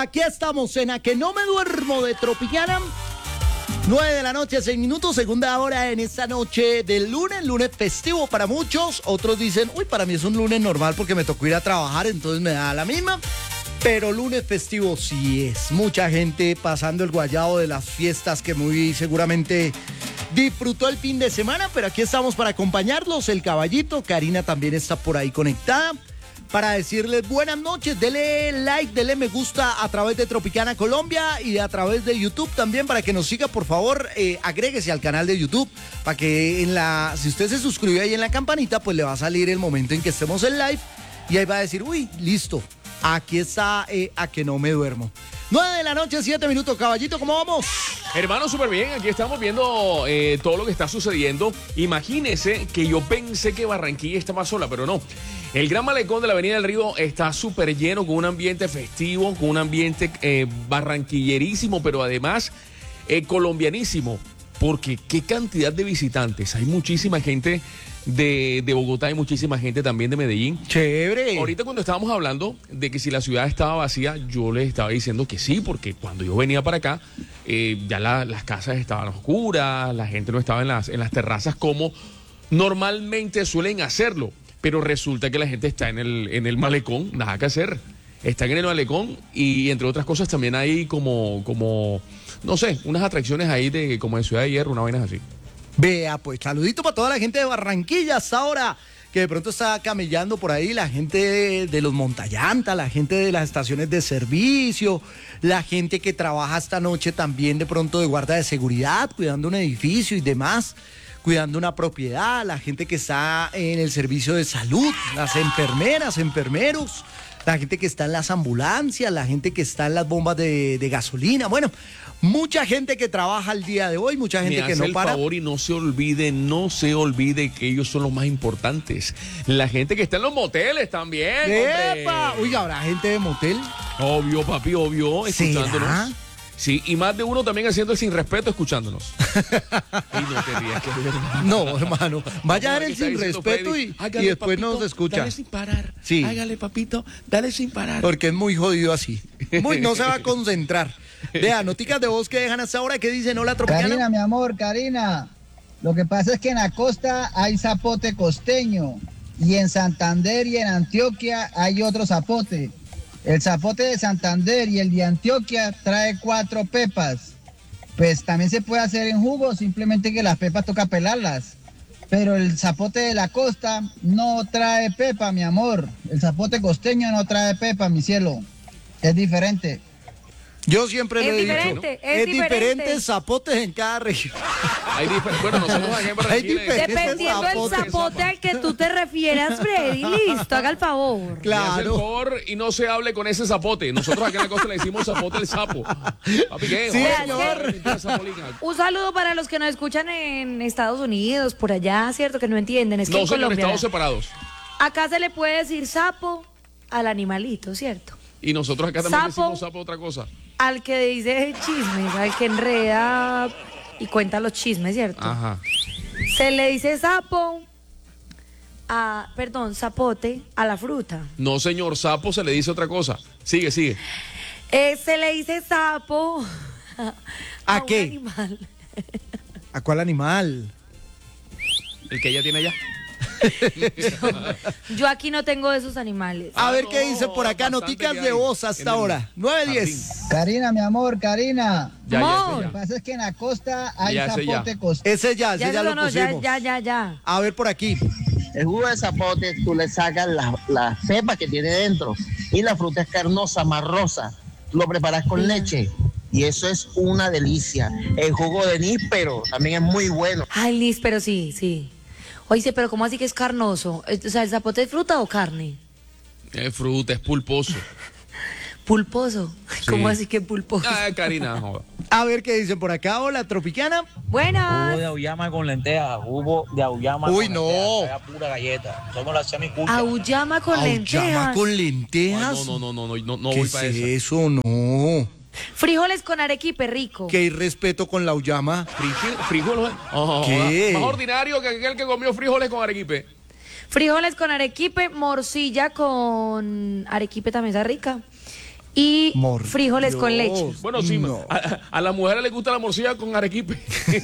Aquí estamos en A Que No Me Duermo de Tropicana. 9 de la noche, 6 minutos, segunda hora en esta noche del lunes festivo para muchos. Otros dicen, uy, para mí es un lunes normal porque me tocó ir a trabajar, entonces me da la misma. Pero lunes festivo sí es. Mucha gente pasando el guayabo de las fiestas que muy seguramente disfrutó el fin de semana, pero aquí estamos para acompañarlos. El Caballito, Karina también está por ahí conectada para decirles buenas noches. Dele like, dele me gusta a través de Tropicana Colombia y a través de YouTube también para que nos siga, por favor. Agréguese al canal de YouTube para que si usted se suscribe ahí en la campanita, pues le va a salir el momento en que estemos en live y ahí va a decir, uy, listo, aquí está A Que No Me Duermo. 9 de la noche, 7 minutos. Caballito, ¿cómo vamos? Hermano, súper bien. Aquí estamos viendo todo lo que está sucediendo. Imagínese que yo pensé que Barranquilla estaba sola, pero no. El Gran Malecón de la Avenida del Río está súper lleno, con un ambiente festivo, con un ambiente barranquillerísimo, pero además colombianísimo. Porque qué cantidad de visitantes. Hay muchísima gente de Bogotá, hay muchísima gente también de Medellín. Chévere. Ahorita cuando estábamos hablando de que si la ciudad estaba vacía, yo les estaba diciendo que sí, porque cuando yo venía para acá, ya las casas estaban oscuras, la gente no estaba en las terrazas como normalmente suelen hacerlo. Pero resulta que la gente está en el malecón, nada que hacer. Están en el malecón y entre otras cosas también hay como no sé, unas atracciones ahí como de Ciudad de Hierro, una vaina así. Vea, pues saludito para toda la gente de Barranquilla hasta ahora, que de pronto está camellando por ahí, la gente de los montallantas, la gente de las estaciones de servicio, la gente que trabaja esta noche también de pronto de guardia de seguridad, cuidando un edificio y demás, cuidando una propiedad, la gente que está en el servicio de salud, las enfermeras, enfermeros, la gente que está en las ambulancias, la gente que está en las bombas de gasolina, bueno, mucha gente que trabaja el día de hoy, mucha gente que no para. Me hace el favor y no se olvide que ellos son los más importantes. La gente que está en los moteles también. ¡Epa! Uy, ¿habrá gente de motel? Obvio, papi, obvio, escuchándonos. ¿Será? Sí, y más de uno también haciendo el sin respeto escuchándonos. Y no te rías, que es verdad. No, hermano, vaya a dar el sin respeto y después papito, nos escucha. Dale sin parar. Sí. Hágale, papito, dale sin parar. Porque es muy jodido así. No se va a concentrar. Vea, noticas de voz que dejan hasta ahora que dicen hola Tropicana. Karina, mi amor, Karina. Lo que pasa es que en la costa hay zapote costeño y en Santander y en Antioquia hay otro zapote. El zapote de Santander y el de Antioquia trae 4 pepas. Pues también se puede hacer en jugo, simplemente que las pepas toca pelarlas. Pero el zapote de la costa no trae pepa, mi amor. El zapote costeño no trae pepa, mi cielo. Es diferente. Yo siempre lo he dicho. Es diferente zapotes en cada región. Bueno, nosotros aquí en Barranquilla. Dependiendo del zapote al que tú te refieras, Freddy, listo, haga el favor. Claro. Hace el favor y no se hable con ese zapote. Nosotros aquí en la costa le decimos zapote el sapo. Papi, ¿qué? Sí, señor. Un saludo para los que nos escuchan en Estados Unidos, por allá, ¿cierto? Que no entienden. Es que No, en señor, Colombia, estados separados. acá se le puede decir sapo al animalito, ¿cierto? Y nosotros acá también Sapo. decimos sapo otra cosa. Al que dice chismes, al que enreda y cuenta los chismes, ¿cierto? Ajá. Se le dice zapote a la fruta. No, señor, sapo se le dice otra cosa. Sigue. Se le dice sapo ¿A un qué? animal. ¿A cuál animal? El que ella tiene allá. Yo aquí no tengo esos animales. A ver no, qué dice por acá, bastante noticas que de hay voz hasta en el ahora. 9:10. Karina, mi amor, Karina. Ya, Amor. Lo que pasa es que en la costa hay Ya, ese zapote costeño. Ese ya Ya, lo no, pusimos. ya. A ver por aquí. El jugo de zapote tú le sacas las pepas que tiene dentro y la fruta es carnosa, marrosa. Lo preparas con leche y eso es una delicia. El jugo de níspero también es muy bueno. Ay, Liz, pero sí. Oye, pero ¿cómo así que es carnoso? O sea, ¿el zapote es fruta o carne? Es fruta, es pulposo. Pulposo. Sí. ¿Cómo así que pulposo? Karina, joda. A ver qué dicen por acá. Hola, Tropicana. Buenas. Jugo de auyama con lentejas, jugo de auyama Uy, con no. lentejas, sabe a pura galleta. Somos la semiculta. Auyama con Auyama lentejas. con lentejas. No ¿Qué voy es para eso. eso? No. Frijoles con arequipe rico. Qué irrespeto con la auyama. Frijoles. ¿Qué? Más ordinario que aquel que comió frijoles con arequipe. Frijoles con arequipe, morcilla con arequipe también está rica. y Mor frijoles con leche. Dios. Bueno, sí, No. a las mujeres les gusta la morcilla con arequipe.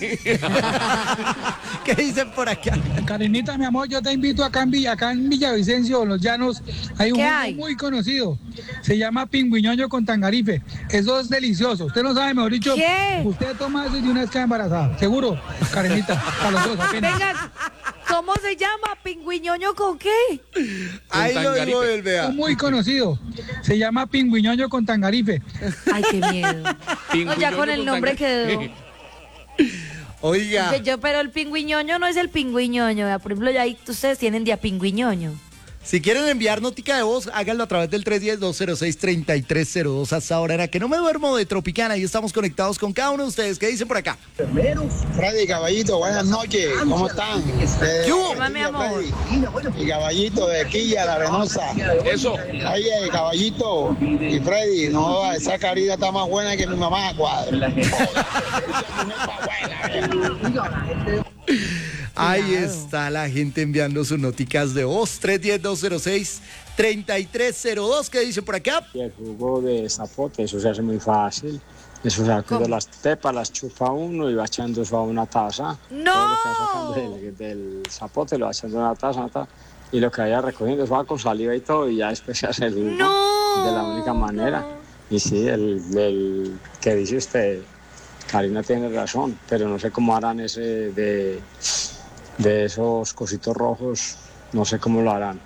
¿Qué dicen por acá? Karenita, mi amor, yo te invito acá en Villavicencio, en Los Llanos, hay un ¿Qué jugo hay? muy conocido, se llama pingüiñoño con tangarife, eso es delicioso, usted no sabe, mejor dicho, ¿Qué? usted toma eso y de una vez queda embarazada, seguro, Karenita, para los dos apenas. Venga, ¿cómo se llama? ¿Pingüiñoño con qué? Ahí lo tangarife. digo él, vea. Es muy conocido, se llama pingüiñoño con tangarife. Ay, qué miedo. No, ya con el nombre quedó. Oiga, Pero el pingüiñoño no es el pingüiñoño. ¿Verdad? Por ejemplo, ya ahí ustedes tienen de a pingüiñoño. si quieren enviar notica de voz, háganlo a través del 310-206-3302. Hasta ahora era que no me duermo de Tropicana y estamos conectados con cada uno de ustedes. ¿Qué dicen por acá? Freddy, Caballito, buenas noches, ¿cómo están? ¿Qué hubo? Hola, mi amor. Y Caballito de Quilla, La Arenosa. Eso. Oye, Caballito y Freddy, no, esa carita está más buena que mi mamá a cuadro. Ahí está la gente enviando sus noticas de voz. 310-206-3302. ¿Qué dicen por acá? Y el jugo de zapote, eso se hace muy fácil. Eso saca de las pepas, las chupa uno y va echando eso a una taza. ¡No! Todo lo que va sacando del zapote lo va echando a una taza. Y lo que vaya recogiendo eso va con saliva y todo y ya después se hace el jugo. ¡No! De la única manera. Y sí, el que dice usted, Karina tiene razón, pero no sé cómo harán ese de esos cositos rojos, no sé cómo lo harán.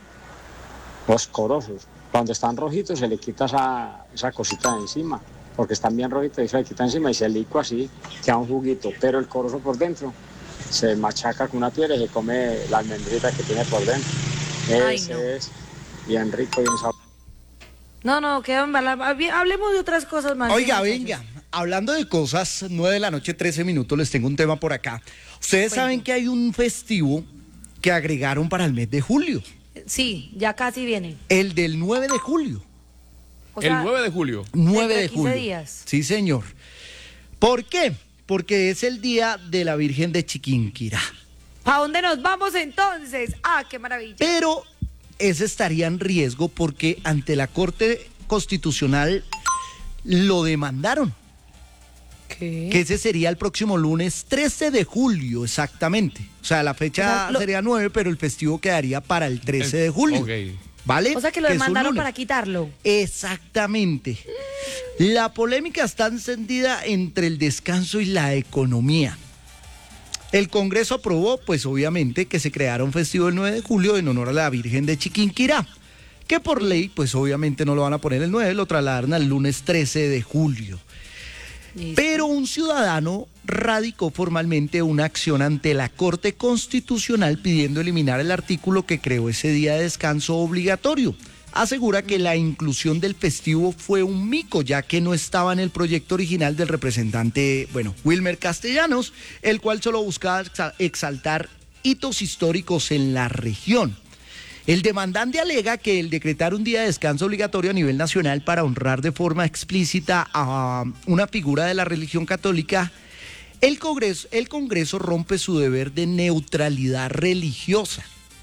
Los corosos. Cuando están rojitos se le quita esa cosita de encima, porque están bien rojitos y se le quita encima y se licua así, queda un juguito, pero el corozo por dentro se machaca con una piedra y se come la almendrita que tiene por dentro. Ay, Ese no. es bien rico, bien sabroso. No, quedó embalado. Hablemos de otras cosas más. Oiga, muchachos. venga. Hablando de cosas, 9 de la noche, 13 minutos, les tengo un tema por acá. Ustedes saben que hay un festivo que agregaron para el mes de julio. Sí, ya casi viene. El del 9 de julio. O El sea, 9 de julio. 9 dentro de de 15 julio. días. Sí, señor. ¿Por qué? Porque es el día de la Virgen de Chiquinquirá. ¿Para dónde nos vamos entonces? ¡Ah, qué maravilla! Pero ese estaría en riesgo porque ante la Corte Constitucional lo demandaron. ¿Qué? Que ese sería el próximo lunes 13 de julio, exactamente. O sea, la fecha O sea, sería 9, pero el festivo quedaría para el 13 de julio. Ok. ¿Vale? O sea que lo es un demandaron lunes. para quitarlo. Exactamente. La polémica está encendida entre el descanso y la economía. El Congreso aprobó, pues obviamente, que se creara un festivo el 9 de julio en honor a la Virgen de Chiquinquirá, que por ley, pues obviamente no lo van a poner el 9, lo trasladaron al lunes 13 de julio. Listo. Pero un ciudadano radicó formalmente una acción ante la Corte Constitucional pidiendo eliminar el artículo que creó ese día de descanso obligatorio. Asegura que la inclusión del festivo fue un mico, ya que no estaba en el proyecto original del representante, Wilmer Castellanos, el cual solo buscaba exaltar hitos históricos en la región. El demandante alega que el decretar un día de descanso obligatorio a nivel nacional para honrar de forma explícita a una figura de la religión católica, el Congreso rompe su deber de neutralidad religiosa.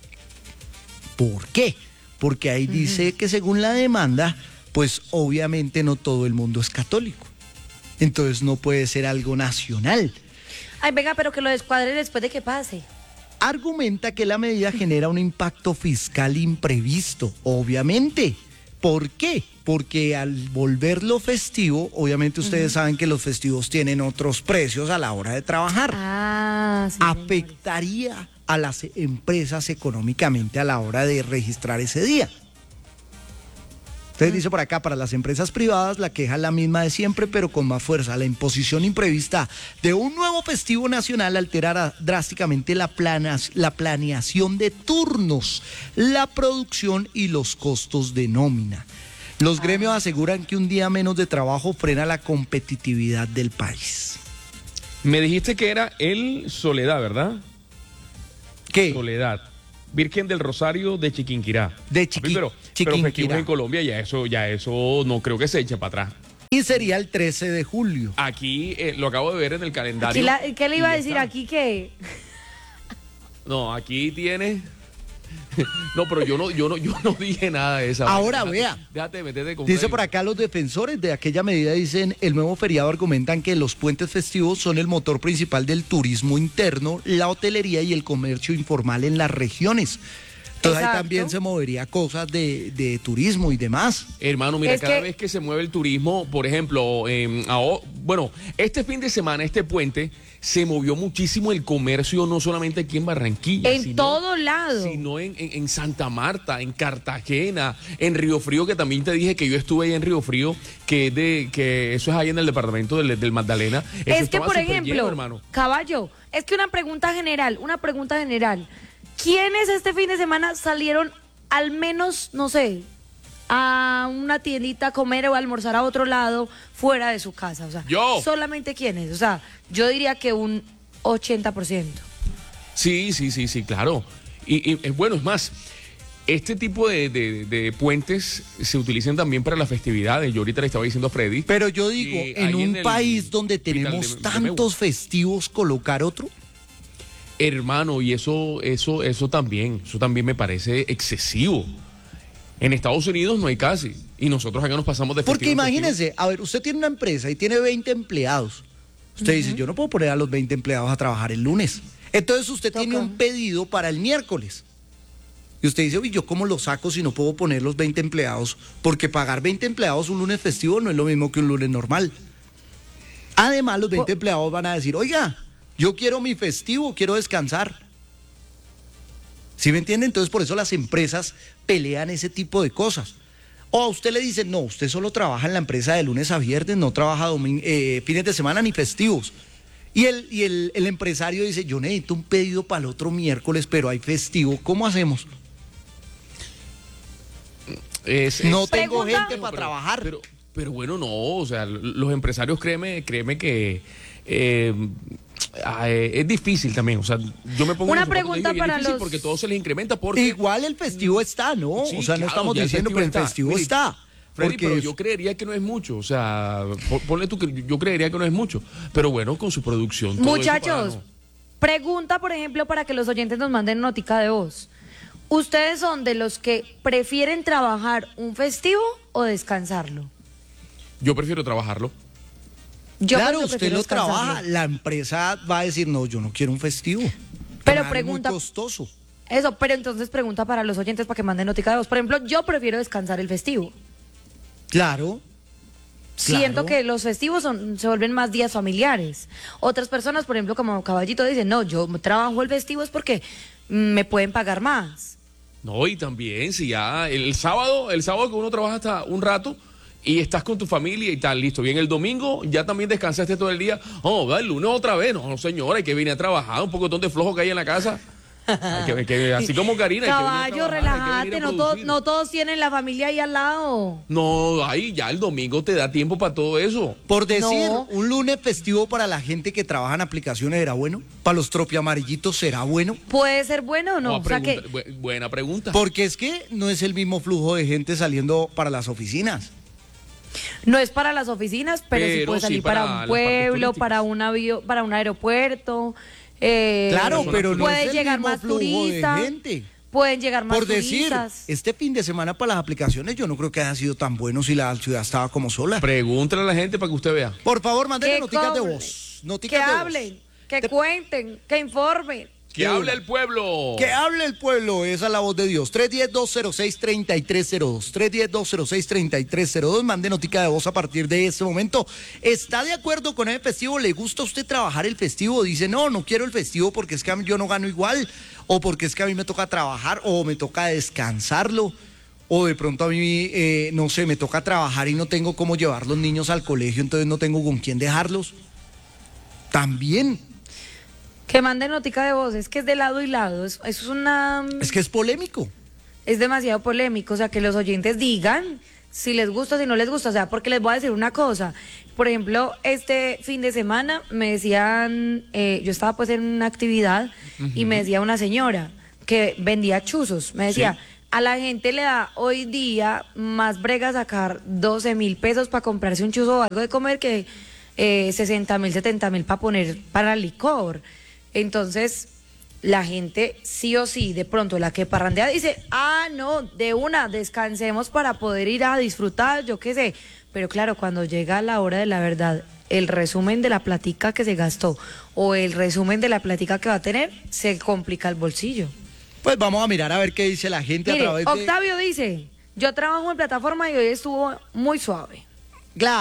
¿Por qué? Porque ahí dice que según la demanda, pues obviamente no todo el mundo es católico. Entonces no puede ser algo nacional. Ay, venga, pero que lo descuadre después de que pase. Argumenta que la medida genera un impacto fiscal imprevisto, obviamente. ¿Por qué? Porque al volverlo festivo, obviamente ustedes saben que los festivos tienen otros precios a la hora de trabajar. Ah, sí. señores. Afectaría a las empresas económicamente a la hora de registrar ese día. Entonces dice por acá, para las empresas privadas la queja es la misma de siempre, pero con más fuerza. La imposición imprevista de un nuevo festivo nacional alterará drásticamente la planeación de turnos, la producción y los costos de nómina. Los gremios aseguran que un día menos de trabajo frena la competitividad del país. Me dijiste que era el Soledad, ¿verdad? ¿Qué? Soledad. Virgen del Rosario de Chiquinquirá. De Pero Chiquinquirá. festivos en Colombia, ya eso no creo que se eche para atrás. Y sería el 13 de julio. Aquí lo acabo de ver en el calendario. ¿Qué le iba y a ya decir está. aquí? Que No, aquí tiene No, pero yo no dije nada de esa. Ahora, Déjate- vea. Déjate de meterte con Dice Freddy. por acá los defensores de aquella medida, dicen, el nuevo feriado argumentan que los puentes festivos son el motor principal del turismo interno, la hotelería y el comercio informal en las regiones. Entonces ahí Exacto. también se movería cosas de turismo y demás. Hermano, mira, Es cada que- vez que se mueve el turismo, por ejemplo, bueno, este fin de semana, este puente, se movió muchísimo el comercio, no solamente aquí en Barranquilla, En todo lado. sino en Santa Marta, en Cartagena, en Río Frío, que también te dije que yo estuve ahí en Río Frío, que eso es ahí en el departamento del Magdalena. Eso Es que, estaba por súper ejemplo, lleno, hermano. Caballo, es que una pregunta general. ¿Quiénes este fin de semana salieron al menos, no sé, a una tiendita a comer o a almorzar a otro lado fuera de su casa? O sea, Yo. solamente quiénes. O sea, yo diría que un 80%. Sí, claro. Y bueno, es más, este tipo de puentes se utilizan también para las festividades. Yo ahorita le estaba diciendo a Freddy. Pero yo digo, que en ahí un el país donde hospital tenemos de tantos festivos, colocar otro. Hermano, y eso también me parece excesivo. En Estados Unidos no hay casi. Y nosotros acá nos pasamos de Porque festivo en festivo. imagínense, a ver, usted tiene una empresa y tiene 20 empleados. Usted dice, yo no puedo poner a los 20 empleados a trabajar el lunes. Entonces usted tiene un pedido para el miércoles. Y usted dice, uy, ¿yo cómo lo saco si no puedo poner los 20 empleados? Porque pagar 20 empleados un lunes festivo no es lo mismo que un lunes normal. Además, los 20 empleados van a decir, oiga, yo quiero mi festivo, quiero descansar. ¿Sí me entiende? Entonces por eso las empresas pelean ese tipo de cosas. O a usted le dicen, no, usted solo trabaja en la empresa de lunes a viernes, no trabaja fines de semana ni festivos. Y el empresario dice, yo necesito un pedido para el otro miércoles, pero hay festivo, ¿cómo hacemos? No tengo Pregunta. gente para trabajar. Pero bueno, no, o sea, los empresarios, créeme que es difícil también. O sea, yo me pongo Una en los zapatos de pregunta ellos y es para difícil los- porque todo se les incrementa. Porque Igual el festivo está, ¿no? Sí, o sea, no claro, estamos ya el diciendo, pero el festivo Mire, está. Freddy, Porque pero yo creería que no es mucho, o sea, ponle tú que yo creería que no es mucho, pero bueno, con su producción. todo eso Muchachos, para- pregunta, por ejemplo, para que los oyentes nos manden notica de voz. ¿Ustedes son de los que prefieren trabajar un festivo o descansarlo? Yo prefiero trabajarlo. Yo claro, pues, usted prefiero lo descansarlo. trabaja, la empresa va a decir, no, yo no quiero un festivo. Pero Me pregunta- muy costoso. Eso, pero entonces pregunta para los oyentes para que manden notica de voz. Por ejemplo, yo prefiero descansar el festivo. Claro. Siento Claro. que los festivos se vuelven más días familiares. Otras personas, por ejemplo, como Caballito, dicen, no, yo trabajo el festivo es porque me pueden pagar más. No, y también, si ya el sábado que uno trabaja hasta un rato y estás con tu familia y tal, listo. Bien, el domingo ya también descansaste todo el día. Oh, va el lunes otra vez. No, señora, hay que venir a trabajar. Un poco de flojo que hay en la casa. Así como Karina. hay que venir a Caballo, trabajar, hay que relájate, venir a no, producir. no todos tienen la familia ahí al lado. No, ahí ya el domingo te da tiempo para todo eso. Por decir, No. un lunes festivo para la gente que trabaja en aplicaciones era bueno. Para los tropiamarillitos será bueno. ¿Puede ser bueno o no? O sea que Buena pregunta. Porque es que no es el mismo flujo de gente saliendo para las oficinas. no es para las oficinas, pero, sí Pero puede sí salir para para las un partes pueblo, turísticas. para un avión, para un aeropuerto. Claro, pero no puede es el llegar mismo más flujo turistas. de gente. Pueden llegar más Por decir, turistas. este fin de semana para las aplicaciones yo no creo que haya sido tan bueno si la ciudad estaba como sola. Pregúntale a la gente para que usted vea. Por favor, mándenle Que noticas de cobren, voz. Que Noticas de voz. hablen, que cuenten, que informen. ¡Que hable el pueblo! Que hable el pueblo, esa es la voz de Dios. 310-206-3302. 310-206-3302. Mande notica de voz a partir de este momento. ¿Está de acuerdo con el festivo? ¿Le gusta a usted trabajar el festivo? Dice, no, no quiero el festivo porque es que yo no gano igual. O porque es que a mí me toca trabajar o me toca descansarlo. O de pronto a mí, no sé, me toca trabajar y no tengo cómo llevar los niños al colegio, entonces no tengo con quién dejarlos. También. Que manden notica de voz, es que es de lado y lado. Eso es una. Es que es polémico. Es demasiado polémico, o sea, que los oyentes digan si les gusta, si no les gusta, o sea, porque les voy a decir una cosa. Por ejemplo, este fin de semana me decían, yo estaba pues en una actividad y me decía una señora que vendía chuzos, me decía, a la gente le da hoy día más brega sacar 12.000 pesos para comprarse un chuzo o algo de comer que 60.000, 70.000 para poner para licor. Entonces, la gente sí o sí, de pronto la que parrandea dice, no, de una, descansemos para poder ir a disfrutar, yo qué sé. Pero claro, cuando llega la hora de la verdad, el resumen de la platica que se gastó o el resumen de la platica que va a tener, se complica el bolsillo. Pues vamos a mirar a ver qué dice la gente. Mire, a través de... Octavio dice, yo trabajo en plataforma y hoy estuvo muy suave. Claro.